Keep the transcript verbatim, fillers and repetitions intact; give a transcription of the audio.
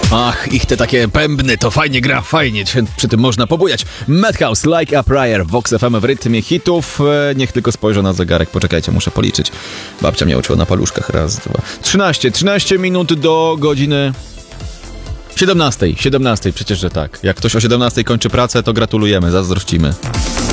Ach, ich te takie bębny, to fajnie gra, fajnie się przy tym można pobujać. Madhouse, Like a Prayer, Vox F M w rytmie hitów. E, niech tylko spojrzę na zegarek, poczekajcie, muszę policzyć. Babcia mnie uczyła na paluszkach, raz, dwa... trzynaście, trzynaście minut do godziny... siedemnastej, siedemnastej, przecież, że tak. Jak ktoś o siedemnastej kończy pracę, to gratulujemy, zazdrościmy.